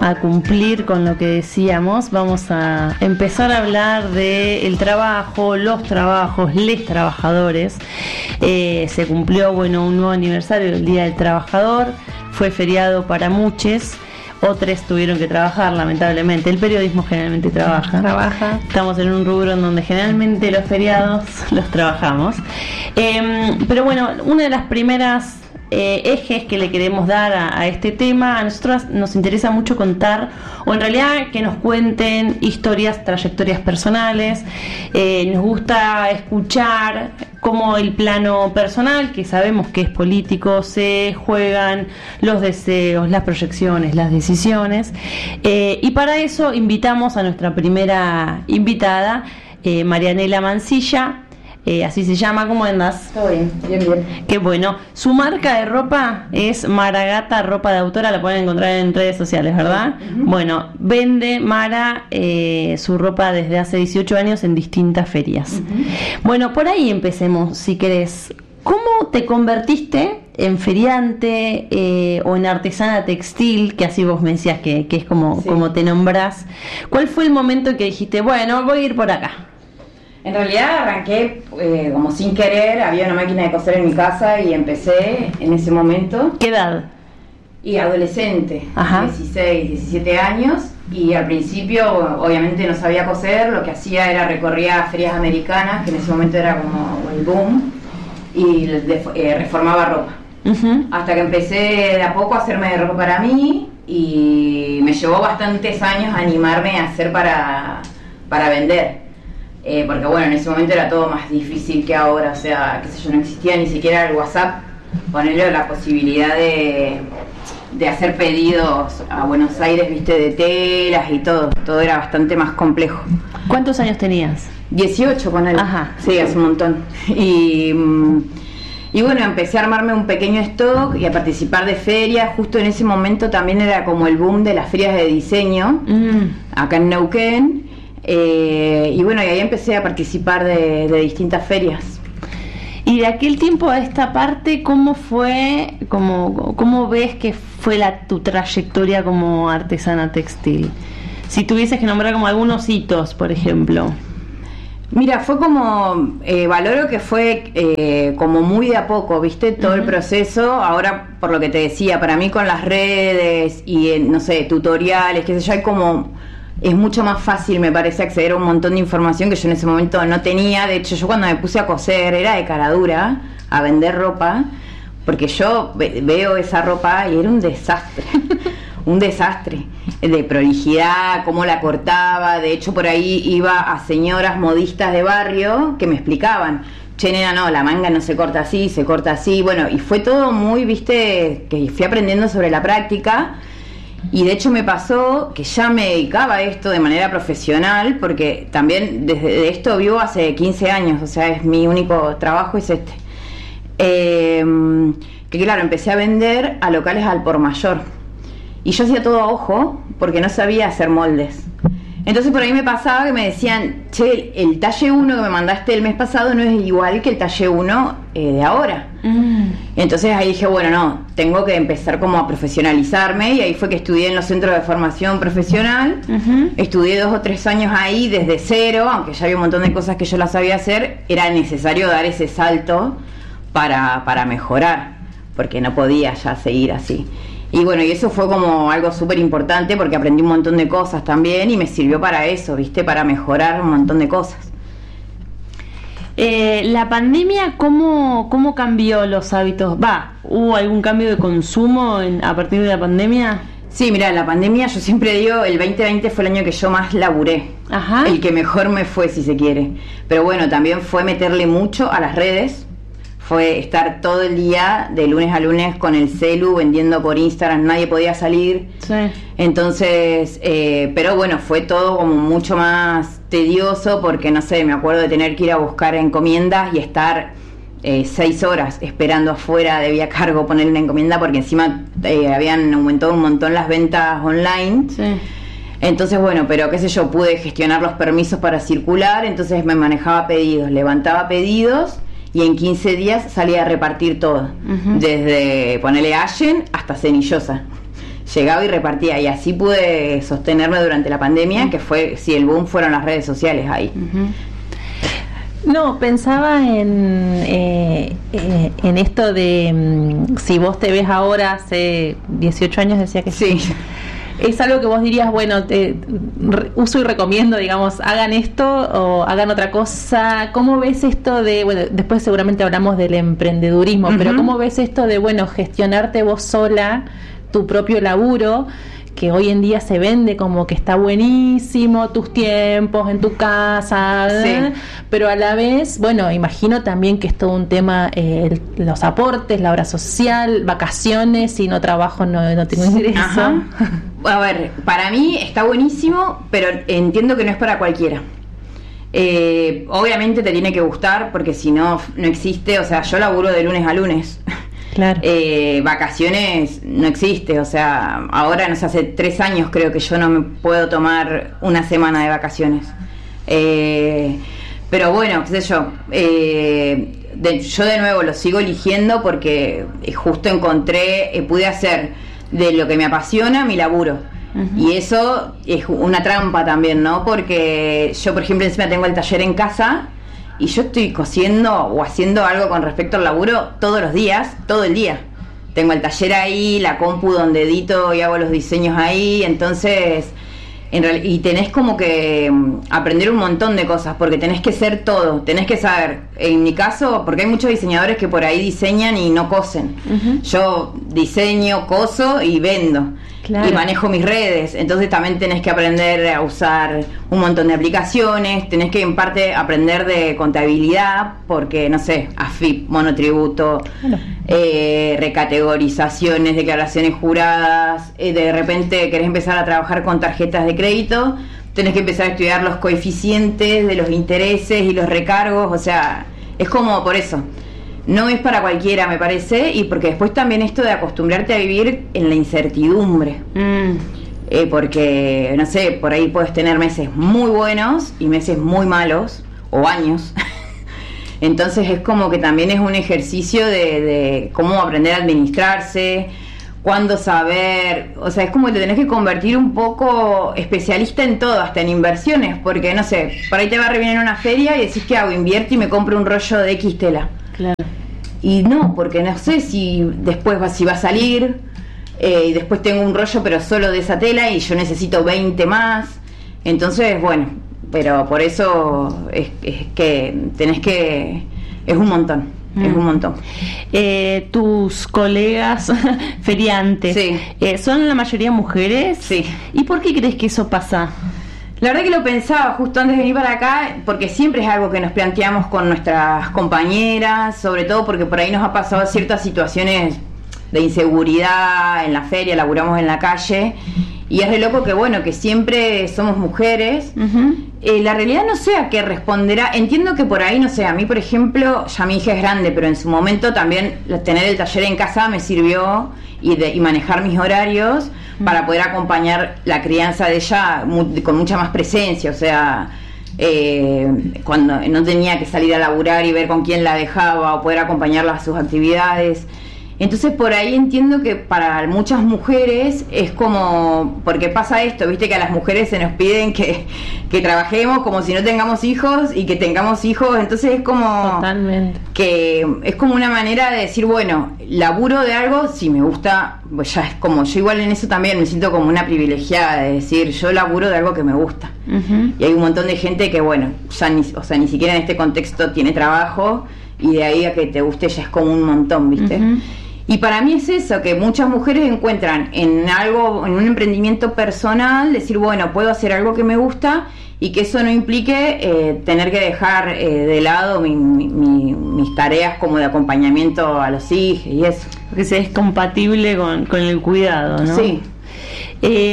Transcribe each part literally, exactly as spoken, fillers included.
a cumplir con lo que decíamos. Vamos a empezar a hablar de el trabajo, los trabajos, les trabajadores. Eh, se cumplió, bueno, un nuevo aniversario del Día del Trabajador. Fue feriado para muchos. Otros tuvieron que trabajar, lamentablemente. El periodismo generalmente trabaja. Trabaja. Estamos en un rubro en donde generalmente los feriados los trabajamos. Eh, pero bueno, una de las primeras eh, ejes que le queremos dar a, a este tema, a nosotros nos interesa mucho contar, o en realidad que nos cuenten historias, trayectorias personales. Eh, nos gusta escuchar cómo el plano personal, que sabemos que es político, se juegan los deseos, las proyecciones, las decisiones. Eh, y para eso invitamos a nuestra primera invitada, eh, Marianela Mancilla. Eh, así se llama. ¿Cómo andas? Todo bien, bien, bien. Qué bueno. Su marca de ropa es Maragata Ropa de Autora, la pueden encontrar en redes sociales, ¿verdad? Uh-huh. Bueno, vende Mara eh, su ropa desde hace dieciocho años en distintas ferias. Uh-huh. Bueno, por ahí empecemos, si querés. ¿Cómo te convertiste en feriante eh, o en artesana textil, que así vos me decías que, que es como, sí. como te nombrás? ¿Cuál fue el momento que dijiste, bueno, voy a ir por acá? En realidad arranqué eh, como sin querer, había una máquina de coser en mi casa y empecé en ese momento. ¿Qué edad? Y adolescente, Ajá. dieciséis, diecisiete años, y al principio obviamente no sabía coser, lo que hacía era recorría ferias americanas, que en ese momento era como el boom, y de, eh, reformaba ropa. Uh-huh. Hasta que empecé de a poco a hacerme de ropa para mí, y me llevó bastantes años animarme a hacer para, para vender. Eh, porque bueno, en ese momento era todo más difícil que ahora, o sea, qué sé yo, no existía ni siquiera el WhatsApp, ponerle la posibilidad de, de hacer pedidos a Buenos Aires, viste, de telas y todo, todo era bastante más complejo. ¿Cuántos años tenías? dieciocho, ponele. Ajá. Sí, hace un montón. Y, y bueno, empecé a armarme un pequeño stock y a participar de ferias. Justo en ese momento también era como el boom de las ferias de diseño, mm. acá en Neuquén. Eh, y bueno, y ahí empecé a participar de, de distintas ferias. Y de aquel tiempo a esta parte, ¿cómo fue, cómo, cómo ves que fue la, tu trayectoria como artesana textil? Si tuvieses que nombrar como algunos hitos, por ejemplo. Mira, fue como, eh, valoro que fue eh, como muy de a poco, ¿viste? Todo uh-huh. el proceso. Ahora, por lo que te decía, para mí con las redes y, eh, no sé, tutoriales, qué sé yo, hay como... Es mucho más fácil, me parece, acceder a un montón de información que yo en ese momento no tenía. De hecho, yo cuando me puse a coser era de cara dura, a vender ropa, porque yo ve- veo esa ropa y era un desastre, un desastre de prolijidad, cómo la cortaba. De hecho, por ahí iba a señoras modistas de barrio que me explicaban, che, nena, no, la manga no se corta así, se corta así. Bueno, y fue todo muy, viste, que fui aprendiendo sobre la práctica. Y de hecho me pasó que ya me dedicaba a esto de manera profesional, porque también desde esto vivo hace quince años, o sea, es mi único trabajo, es este. Eh, que claro, empecé a vender a locales al por mayor. Y yo hacía todo a ojo, porque no sabía hacer moldes. Entonces por ahí me pasaba que me decían, che, el talle uno que me mandaste el mes pasado no es igual que el talle uno eh, de ahora. Mm. Entonces ahí dije, bueno, no, tengo que empezar como a profesionalizarme, y ahí fue que estudié en los centros de formación profesional. Uh-huh. Estudié dos o tres años ahí desde cero, aunque ya había un montón de cosas que yo las sabía hacer, era necesario dar ese salto para, para mejorar, porque no podía ya seguir así. Y bueno, y eso fue como algo súper importante porque aprendí un montón de cosas también y me sirvió para eso, ¿viste? Para mejorar un montón de cosas. Eh, la pandemia, ¿cómo, cómo cambió los hábitos? Va, ¿hubo algún cambio de consumo en, a partir de la pandemia? Sí, mira, la pandemia, yo siempre digo, el veinte veinte fue el año que yo más laburé. Ajá. El que mejor me fue, si se quiere. Pero bueno, también fue meterle mucho a las redes. Fue estar todo el día, de lunes a lunes, con el celu, vendiendo por Instagram, nadie podía salir. Sí. Entonces, eh, pero bueno, fue todo como mucho más tedioso, porque no sé, me acuerdo de tener que ir a buscar encomiendas y estar eh, seis horas esperando afuera de Vía Cargo poner una encomienda, porque encima eh, habían aumentado un montón las ventas online. Sí. Entonces, bueno, pero qué sé yo, pude gestionar los permisos para circular, entonces me manejaba pedidos, levantaba pedidos, y en quince días salía a repartir todo, uh-huh. desde ponerle Allen hasta Cenillosa. llegaba y repartía, y así pude sostenerme durante la pandemia, que fue, sí, el boom fueron las redes sociales ahí. Uh-huh. No, pensaba en eh, eh, en esto de um, si vos te ves ahora, hace dieciocho años decía que sí. sí. ¿Es algo que vos dirías, bueno, te, re, uso y recomiendo, digamos, hagan esto o hagan otra cosa? ¿Cómo ves esto de, bueno, después seguramente hablamos del emprendedurismo, uh-huh. pero cómo ves esto de, bueno, gestionarte vos sola tu propio laburo, que hoy en día se vende como que está buenísimo, tus tiempos en tu casa, sí. pero a la vez, bueno, imagino también que es todo un tema, eh, el, los aportes, la obra social, vacaciones, si no trabajo no, no tengo ingreso. Ajá. A ver, para mí está buenísimo, pero entiendo que no es para cualquiera. Eh, obviamente te tiene que gustar, porque si no, no existe, o sea, yo laburo de lunes a lunes. Claro. Eh, vacaciones no existe, o sea, ahora no sé, hace tres años creo que yo no me puedo tomar una semana de vacaciones. Eh, pero bueno, qué sé yo, eh, de, yo de nuevo lo sigo eligiendo porque justo encontré, eh, pude hacer de lo que me apasiona mi laburo. Uh-huh. Y eso es una trampa también, ¿no? Porque yo, por ejemplo, encima tengo el taller en casa y yo estoy cosiendo o haciendo algo con respecto al laburo todos los días, todo el día. Tengo el taller ahí, la compu donde edito y hago los diseños ahí, entonces, en real, y tenés como que aprender un montón de cosas, porque tenés que ser todo, tenés que saber, en mi caso, porque hay muchos diseñadores que por ahí diseñan y no cosen. Uh-huh. Yo diseño, coso y vendo. Claro. Y manejo mis redes, entonces también tenés que aprender a usar un montón de aplicaciones, tenés que en parte aprender de contabilidad, porque no sé, A F I P, monotributo, claro. eh, recategorizaciones, declaraciones juradas, eh, de repente querés empezar a trabajar con tarjetas de crédito, tenés que empezar a estudiar los coeficientes de los intereses y los recargos, o sea, es como por eso. No es para cualquiera, me parece, y porque después también esto de acostumbrarte a vivir en la incertidumbre. Mm. Eh, porque, no sé, por ahí puedes tener meses muy buenos y meses muy malos, o años. Entonces es como que también es un ejercicio de, de cómo aprender a administrarse, cuándo saber, o sea, es como que te tenés que convertir un poco especialista en todo, hasta en inversiones, porque, no sé, por ahí te va a revenir una feria y decís, ¿qué hago? Invierto y me compro un rollo de X tela. Claro. Y no, porque no sé si después va, si va a salir, eh, y después tengo un rollo pero solo de esa tela y yo necesito veinte más. Entonces, bueno, pero por eso es, es que tenés que... es un montón, mm. es un montón. Eh, tus colegas feriantes, sí. eh, ¿son la mayoría mujeres? Sí. ¿Y por qué crees que eso pasa? La verdad que lo pensaba justo antes de venir para acá, porque siempre es algo que nos planteamos con nuestras compañeras, sobre todo porque por ahí nos ha pasado ciertas situaciones de inseguridad en la feria, laburamos en la calle, y es re loco que bueno, que siempre somos mujeres. Uh-huh. Eh, la realidad no sé a qué responderá, entiendo que por ahí, no sé, a mí por ejemplo, ya mi hija es grande, pero en su momento también tener el taller en casa me sirvió y, de, y manejar mis horarios para poder acompañar la crianza de ella muy, con mucha más presencia, o sea, eh, cuando no tenía que salir a laburar y ver con quién la dejaba o poder acompañarla a sus actividades. Entonces por ahí entiendo que para muchas mujeres es como, porque pasa esto, viste que a las mujeres se nos piden que, que trabajemos como si no tengamos hijos y que tengamos hijos, entonces es como totalmente que es como una manera de decir, bueno, laburo de algo, si me gusta, pues ya es como, yo igual en eso también me siento como una privilegiada de decir, yo laburo de algo que me gusta. Uh-huh. Y hay un montón de gente que bueno, ya ni, o sea, ni siquiera en este contexto tiene trabajo y de ahí a que te guste ya es como un montón, viste. Uh-huh. Y para mí es eso, que muchas mujeres encuentran en algo, en un emprendimiento personal, decir, bueno, puedo hacer algo que me gusta y que eso no implique eh, tener que dejar eh, de lado mi, mi, mi, mis tareas como de acompañamiento a los hijos y eso. Que sea es compatible con, con el cuidado, ¿no? Sí. Eh,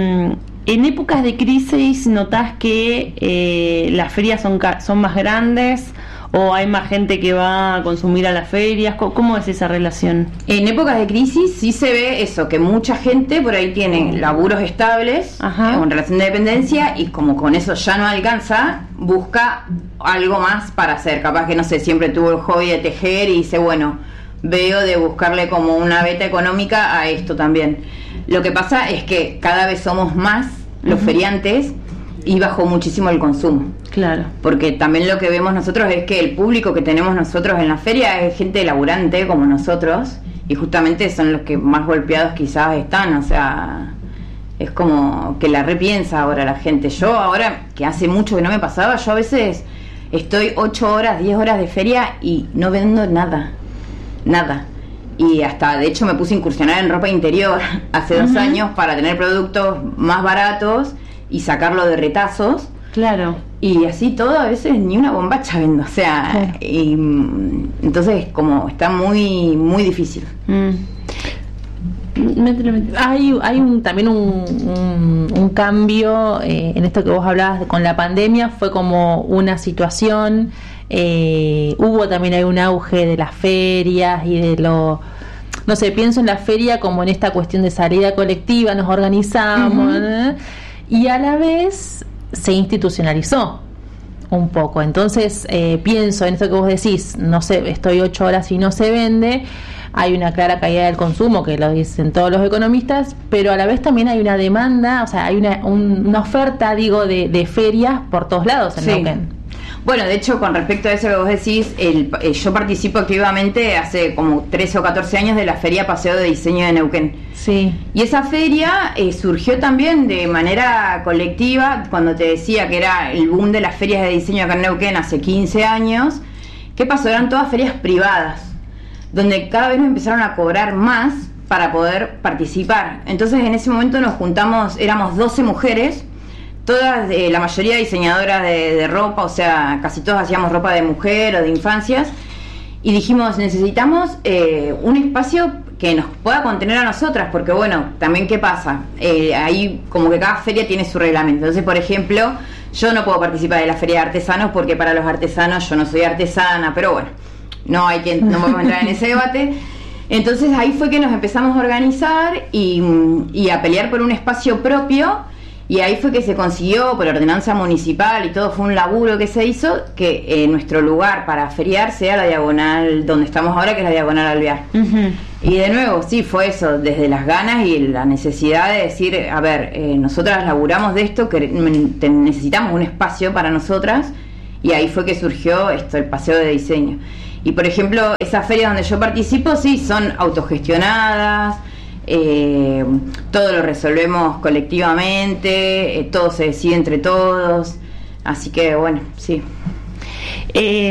en épocas de crisis, ¿notás que eh, las ferias son, son más grandes? ¿O hay más gente que va a consumir a las ferias? ¿Cómo es esa relación? En épocas de crisis sí se ve eso, que mucha gente por ahí tiene laburos estables, Ajá. en relación de dependencia, y como con eso ya no alcanza, busca algo más para hacer. Capaz que, no sé, siempre tuvo el hobby de tejer y dice, bueno, veo de buscarle como una beta económica a esto también. Lo que pasa es que cada vez somos más los uh-huh. feriantes y bajó muchísimo el consumo. Claro. Porque también lo que vemos nosotros es que el público que tenemos nosotros en la feria es gente laburante como nosotros y justamente son los que más golpeados quizás están, o sea, es como que la repiensa ahora la gente. Yo ahora, que hace mucho que no me pasaba, yo a veces estoy ocho horas, diez horas de feria y no vendo nada, nada. Y hasta, de hecho, me puse a incursionar en ropa interior hace dos uh-huh. años para tener productos más baratos y sacarlo de retazos. Claro. Y así todo, a veces ni una bombacha vendo, o sea, claro. y, entonces como está muy muy difícil. Mm. Hay, hay un, también un, un, un cambio eh, en esto que vos hablabas con la pandemia, fue como una situación, eh, hubo también hay un auge de las ferias y de lo... No sé, pienso en la feria como en esta cuestión de salida colectiva, nos organizamos, uh-huh. ¿eh? Y a la vez se institucionalizó un poco. Entonces eh, pienso en esto que vos decís, no sé, estoy ocho horas y no se vende, hay una clara caída del consumo, que lo dicen todos los economistas, pero a la vez también hay una demanda, o sea, hay una, un, una oferta, digo, de, de ferias por todos lados en sí. Neuquén. Bueno, de hecho, con respecto a eso que vos decís, el, eh, yo participo activamente hace como trece o catorce años de la Feria Paseo de Diseño de Neuquén. Sí. Y esa feria eh, surgió también de manera colectiva, cuando te decía que era el boom de las ferias de diseño acá en Neuquén hace quince años. ¿Qué pasó? Eran todas ferias privadas, donde cada vez nos empezaron a cobrar más para poder participar. Entonces, en ese momento nos juntamos, éramos doce mujeres, todas, eh, la mayoría diseñadoras de, de ropa, o sea, casi todas hacíamos ropa de mujer o de infancias, y dijimos, necesitamos eh, un espacio que nos pueda contener a nosotras, porque bueno, también ¿qué pasa? Eh, ahí como que cada feria tiene su reglamento. Entonces, por ejemplo, yo no puedo participar de la feria de artesanos porque para los artesanos yo no soy artesana, pero bueno, no hay que, no vamos a entrar en ese debate. Entonces ahí fue que nos empezamos a organizar y, y a pelear por un espacio propio. Y ahí fue que se consiguió por ordenanza municipal y todo, fue un laburo que se hizo, que eh, nuestro lugar para feriar sea la diagonal donde estamos ahora, que es la diagonal Alvear. Uh-huh. Y de nuevo, sí, fue eso, desde las ganas y la necesidad de decir, a ver, eh, nosotras laburamos de esto, que necesitamos un espacio para nosotras, y ahí fue que surgió esto, el paseo de diseño. Y por ejemplo, esas ferias donde yo participo, sí, son autogestionadas. Eh, todo lo resolvemos colectivamente, eh, todo se decide entre todos, así que bueno, sí. Eh,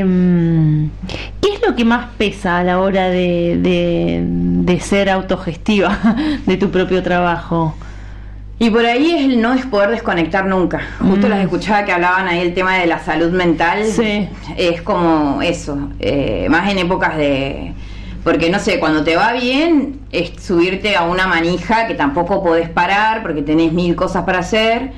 ¿Qué es lo que más pesa a la hora de, de, de ser autogestiva de tu propio trabajo? Y por ahí es el no es poder desconectar nunca. Justo mm. las escuchaba que hablaban ahí el tema de la salud mental. Sí. Es como eso, eh, más en épocas de... Porque, no sé, cuando te va bien es subirte a una manija que tampoco podés parar porque tenés mil cosas para hacer.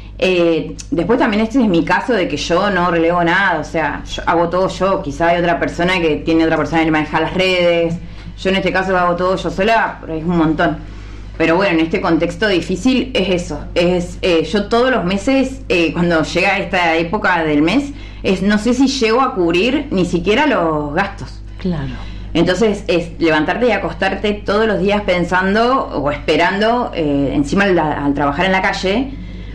Eh, después también este es mi caso de que yo no relego nada, o sea, yo hago todo yo. Quizá hay otra persona que tiene otra persona que maneja las redes. Yo en este caso hago todo yo sola, pero es un montón. Pero bueno, en este contexto difícil es eso. Es eh, yo todos los meses, eh, cuando llega esta época del mes, es no sé si llego a cubrir ni siquiera los gastos. Claro. Entonces es levantarte y acostarte todos los días pensando o esperando, eh, encima al, al trabajar en la calle,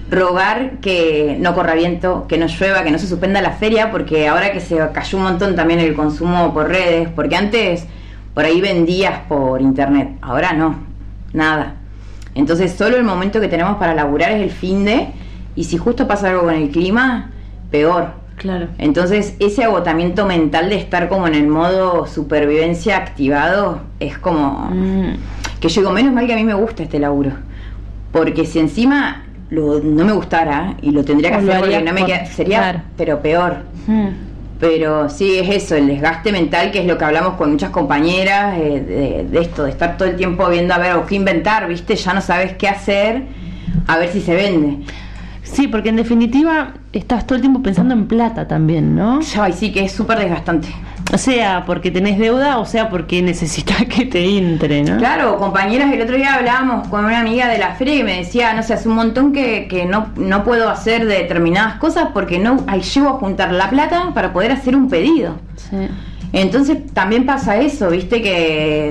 rogar que no corra viento, que no llueva, que no se suspenda la feria, porque ahora que se cayó un montón también el consumo por redes, porque antes por ahí vendías por internet, ahora no, nada. Entonces solo el momento que tenemos para laburar es el finde, y si justo pasa algo con el clima, peor. Claro. Entonces ese agotamiento mental de estar como en el modo supervivencia activado es como mm. que yo digo, menos mal que a mí me gusta este laburo, porque si encima lo, no me gustara y lo tendría que hacer porque no me por, queda, sería claro. pero peor. Mm. Pero sí, es eso, el desgaste mental, que es lo que hablamos con muchas compañeras, eh, de, de esto, de estar todo el tiempo viendo a ver o qué inventar, ¿viste? Ya no sabes qué hacer, a ver si se vende. Sí, porque en definitiva estás todo el tiempo pensando en plata también, ¿no? Ay, sí, que es súper desgastante. O sea, porque tenés deuda, o sea, porque necesitas que te entre, ¿no? Claro, compañeras, el otro día hablábamos con una amiga de la feria y me decía, no sé, hace un montón que, que no, no puedo hacer determinadas cosas porque no ahí llego a juntar la plata para poder hacer un pedido. Sí. Entonces también pasa eso, ¿viste? Que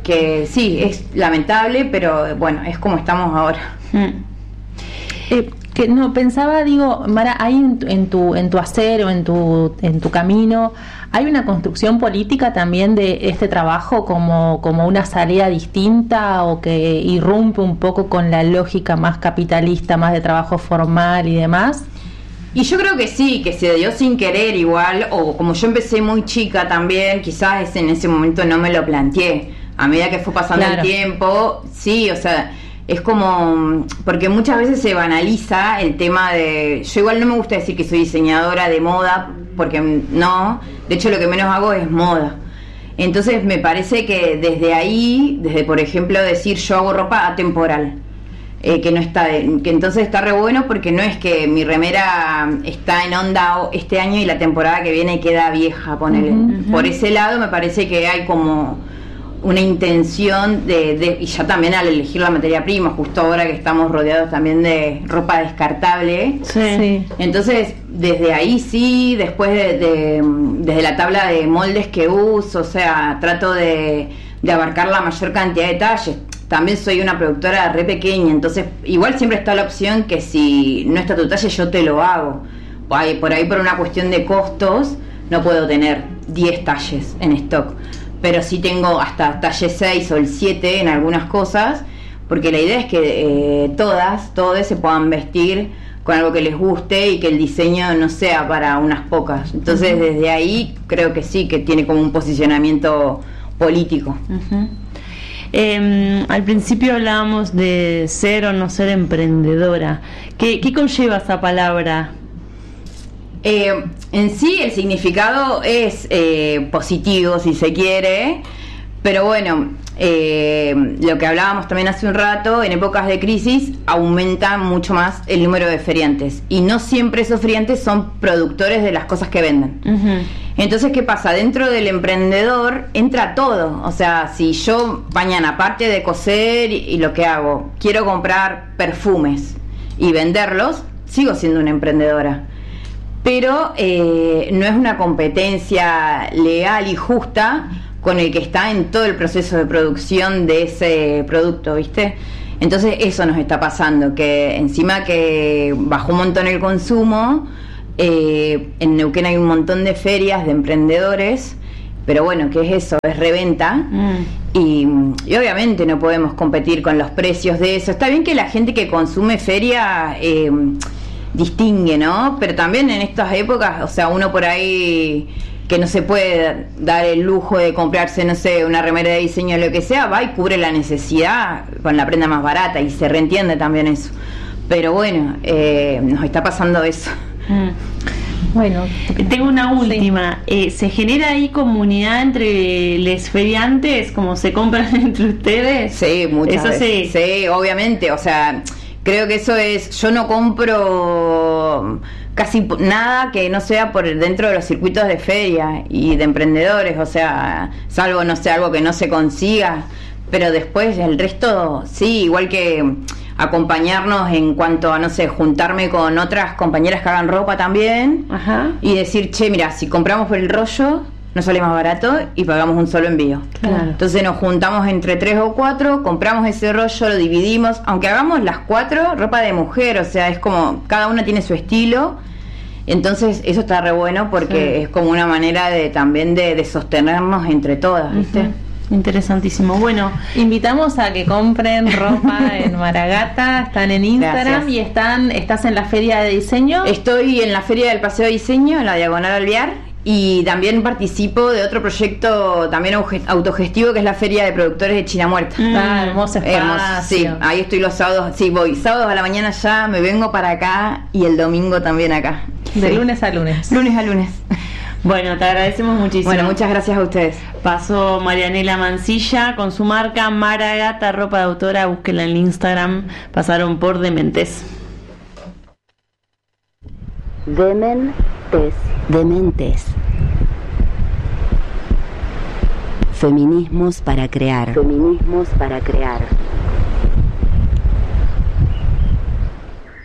que sí, es lamentable, pero bueno, es como estamos ahora. Mm. Eh, que no pensaba, digo, Mara, hay en, en tu en tu hacer o en tu en tu camino hay una construcción política también de este trabajo como como una salida distinta o que irrumpe un poco con la lógica más capitalista, más de trabajo formal y demás. Y yo creo que sí, que se dio sin querer igual, o como yo empecé muy chica también, quizás en ese momento no me lo planteé. A medida que fue pasando claro. el tiempo, sí, o sea, es como, porque muchas veces se banaliza el tema de, yo igual no me gusta decir que soy diseñadora de moda, porque no, de hecho lo que menos hago es moda. Entonces me parece que desde ahí, desde por ejemplo decir yo hago ropa atemporal, eh, que no está, que entonces está re bueno porque no es que mi remera está en onda este año y la temporada que viene queda vieja, ponele. Uh-huh, uh-huh. Por ese lado me parece que hay como una intención de, de, y ya también al elegir la materia prima, justo ahora que estamos rodeados también de ropa descartable, sí. Sí. Entonces desde ahí sí, después de, de desde la tabla de moldes que uso, o sea, trato de, de abarcar la mayor cantidad de detalles. También soy una productora re pequeña, entonces igual siempre está la opción que si no está tu talle yo te lo hago. Por ahí, por ahí por una cuestión de costos no puedo tener diez talles en stock, pero sí tengo hasta talle seis o el siete en algunas cosas, porque la idea es que eh, todas, todos se puedan vestir con algo que les guste y que el diseño no sea para unas pocas. Entonces, uh-huh. desde ahí creo que sí, que tiene como un posicionamiento político. Uh-huh. Eh, al principio hablábamos de ser o no ser emprendedora. ¿Qué, qué conlleva esa palabra? Eh, en sí el significado es eh, positivo, si se quiere, pero bueno, eh, lo que hablábamos también hace un rato, en épocas de crisis aumenta mucho más el número de feriantes y no siempre esos feriantes son productores de las cosas que venden. Uh-huh. Entonces, ¿qué pasa? Dentro del emprendedor entra todo, o sea, si yo mañana, aparte de coser y, y lo que hago, quiero comprar perfumes y venderlos, sigo siendo una emprendedora. Pero eh, no es una competencia legal y justa con el que está en todo el proceso de producción de ese producto, ¿viste? Entonces eso nos está pasando, que encima que bajó un montón el consumo, eh, en Neuquén hay un montón de ferias de emprendedores, pero bueno, ¿qué es eso? Es reventa, mm. y, y obviamente no podemos competir con los precios de eso. Está bien que la gente que consume feria Eh, distingue, ¿no? Pero también en estas épocas, o sea, uno por ahí que no se puede dar el lujo de comprarse, no sé, una remera de diseño o lo que sea, va y cubre la necesidad con la prenda más barata y se reentiende también eso. Pero bueno, eh, nos está pasando eso. Mm. Bueno, tengo una última. Sí. Eh, ¿Se genera ahí comunidad entre les feriantes, como se compran entre ustedes? Sí, muchas eso veces. Sí. Sí, obviamente, o sea, creo que eso es, yo no compro casi nada que no sea por dentro de los circuitos de feria y de emprendedores, o sea, salvo, no sé, algo que no se consiga, pero después el resto, sí, igual que acompañarnos en cuanto a, no sé, juntarme con otras compañeras que hagan ropa también. Ajá. Y decir, che, mira, si compramos por el rollo nos sale más barato y pagamos un solo envío. Claro. Entonces nos juntamos entre tres o cuatro, compramos ese rollo, lo dividimos, aunque hagamos las cuatro ropa de mujer, o sea, es como cada una tiene su estilo. Entonces eso está re bueno porque sí, es como una manera de también de, de sostenernos entre todas, ¿viste? Uh-huh. Interesantísimo. Bueno, invitamos a que compren ropa en Maragata, están en Instagram. Gracias. Y están, ¿estás en la feria de diseño? Estoy en la feria del Paseo de Diseño, en la Diagonal Alvear. Y también participo de otro proyecto también autogestivo que es la Feria de Productores de China Muerta. Mm, ah, hermoso espacio. Hermoso, sí, ahí estoy los sábados, sí, voy sábados a la mañana ya, me vengo para acá y el domingo también acá. De sí, lunes a lunes. Lunes a lunes. Bueno, te agradecemos muchísimo. Bueno, muchas gracias a ustedes. Pasó Marianela Mancilla con su marca Maragata, ropa de autora, búsquenla en Instagram. Pasaron por Dementes. Dementes. Dementes. Feminismos para crear. Feminismos para crear.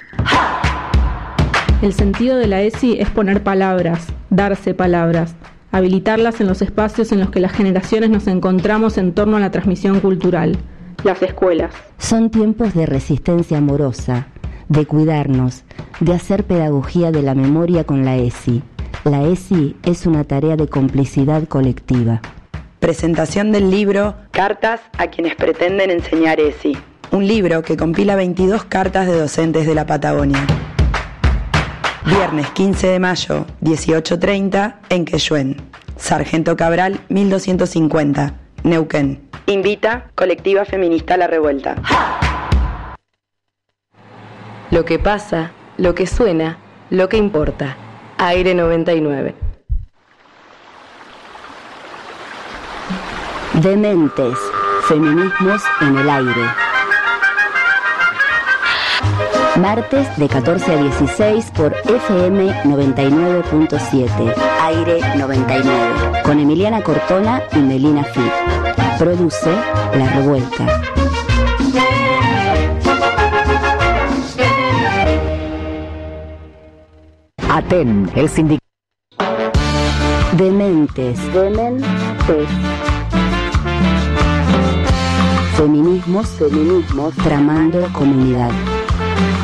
El sentido de la E S I es poner palabras, darse palabras. habilitarlas en los espacios en los que las generaciones nos encontramos en torno a la transmisión cultural, las escuelas. Son tiempos de resistencia amorosa, de cuidarnos, de hacer pedagogía de la memoria con la E S I. La E S I es una tarea de complicidad colectiva. Presentación del libro Cartas a quienes pretenden enseñar E S I. Un libro que compila veintidós cartas de docentes de la Patagonia. Viernes quince de mayo, dieciocho treinta, en Quechuén. Sargento Cabral, mil doscientos cincuenta, Neuquén. Invita Colectiva Feminista La Revuelta. Lo que pasa, lo que suena, lo que importa. Aire noventa y nueve. Dementes, feminismos en el aire. Martes de catorce a dieciséis por F M noventa y nueve punto siete, Aire noventa y nueve, con Emiliana Cortona y Melina Fit. Produce La Revuelta. Aten, el sindicato. Dementes, dementes. Feminismos, feminismos, tramando comunidad.